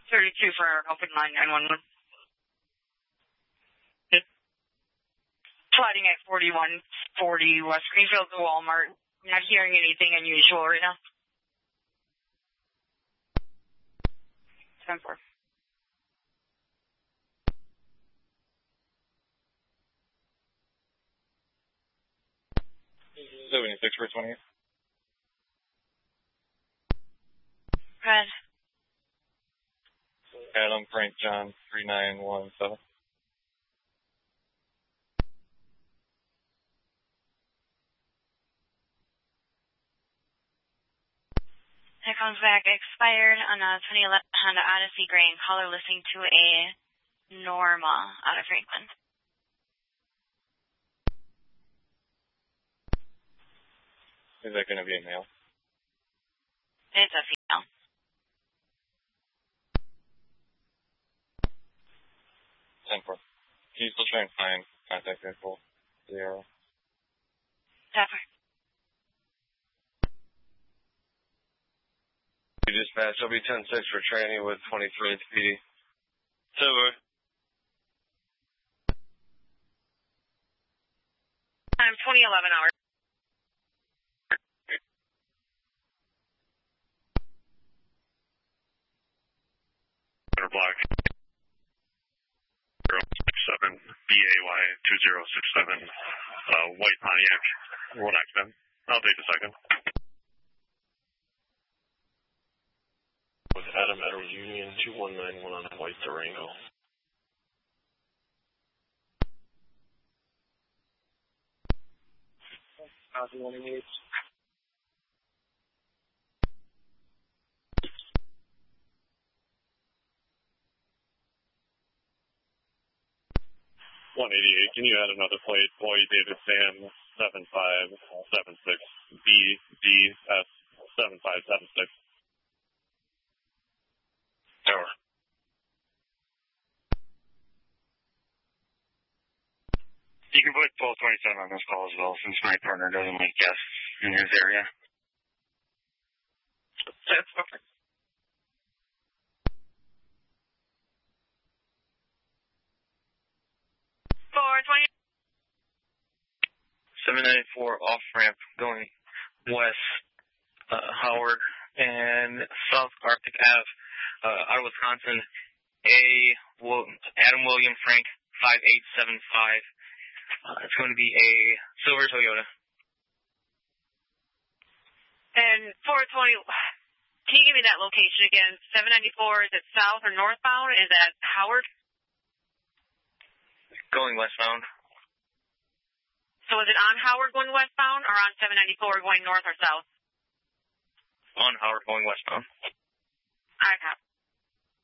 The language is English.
32 for our open line 911. Sliding at 4140 West Greenfield to Walmart. Not hearing anything unusual right now. 10-4. 76 for 20. Red. Adam, Frank, John, 3917. That comes back expired on a 2011 Honda Odyssey Gray and color listing to a Norma out of Franklin. Is that going to be a male? It's a female. Can you still try and find contact info? 0. Topper. Dispatch, I'll be 10-6 for training with 23 PD. Silver. I'm 2011 hours. Block 067 BAY 2067 White Pontiac. One accident. I'll take a second. With Adam Edward Union 2191 on White Durango. .188, can you add another plate? Boy David Sam 7576 BDS 7576. Tower. You can put 1227 on this call as well, since my partner doesn't like guests in his area. That's perfect. 420. 794 off ramp going west, Howard and South Arctic Ave, out of Wisconsin. Adam William Frank 5875. It's going to be a silver Toyota. And 420. Can you give me that location again? 794. Is it south or northbound? Is that Howard? Going westbound. So is it on Howard going westbound or on 794 going north or south? On Howard going westbound. I have.